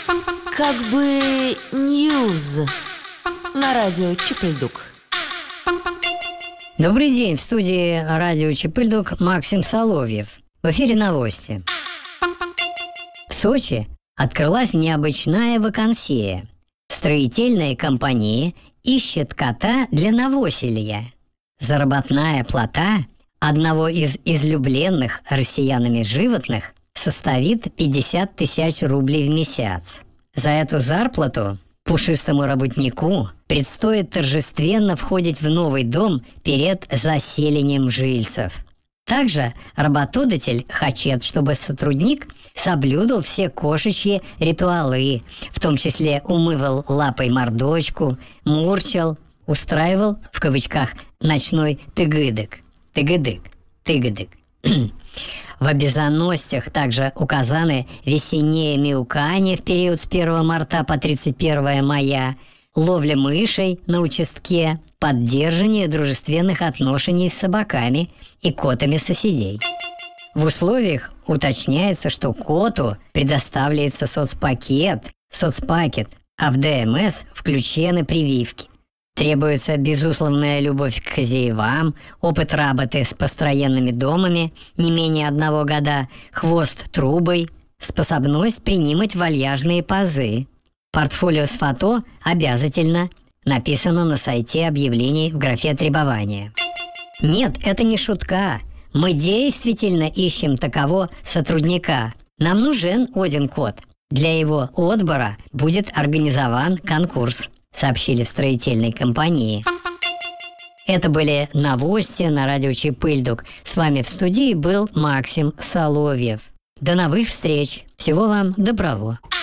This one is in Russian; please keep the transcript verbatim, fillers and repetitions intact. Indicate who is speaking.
Speaker 1: Как бы ньюз на радио Чипыльдук.
Speaker 2: Добрый день, в студии радио Чипыльдук Максим Соловьев. В эфире новости. В Сочи открылась необычная вакансия. Строительная компания ищет кота для новоселья. Заработная плата одного из излюбленных россиянами животных составит пятьдесят тысяч рублей в месяц. За эту зарплату пушистому работнику предстоит торжественно входить в новый дом перед заселением жильцев. Также работодатель хочет, чтобы сотрудник соблюдал все кошечьи ритуалы, в том числе умывал лапой мордочку, мурчал, устраивал, в кавычках, ночной тыгыдык. Тыгыдык, тыгыдык. В обязанностях также указаны весеннее мяукание в период с первого марта по тридцать первое мая, ловля мышей на участке, поддержание дружественных отношений с собаками и котами соседей. В условиях уточняется, что коту предоставляется соцпакет, соцпакет, а в ДМС включены прививки. Требуется безусловная любовь к хозяевам, опыт работы с построенными домами не менее одного года, хвост трубой, способность принимать вальяжные позы. Портфолио с фото обязательно, написано на сайте объявлений в графе требования. Нет, это не шутка. Мы действительно ищем такового сотрудника. Нам нужен один кот. Для его отбора будет организован конкурс, сообщили в строительной компании. Это были новости на радио Чипыльдук. С вами в студии был Максим Соловьев. До новых встреч. Всего вам доброго.